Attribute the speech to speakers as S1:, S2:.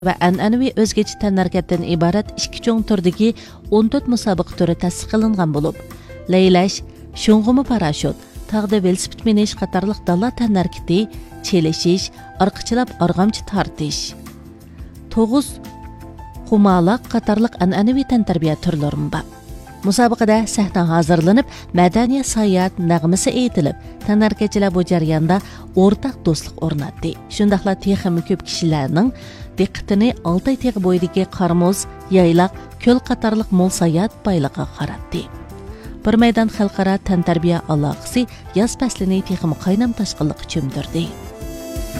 S1: va an'anaviy o'zgacha tanharakatdan iborat ikki cho'ng turdagi 14 musobaqa turi ta'sis qilingan bo'lib, laylash, sho'ng'imi parashyut, tog'da velosiped minish qatorliq dala tanharakati, chelishish, orqachilab arg'amchi tortish, 9 qumaloq qatorliq an'anaviy tantarbiya turlari bor. Musobaqada sahna hozirlanib, madaniyat sayohat nag'masi aytilib, tanharakatchilar bu jarayonda o'rtaq do'stlik o'rnatdi. Shundaqla texmi ko'p kishilarning diqqatini Oltay teg'i bo'yidagi Qarmoz, Yaylaq, ko'l qatorliq mo'l sayohat boyligiga qaratdi. Bir maydon xalqaro tantarbiya aloqasi yoz faslini texmi qaynam tashqinliq cho'mdirdi.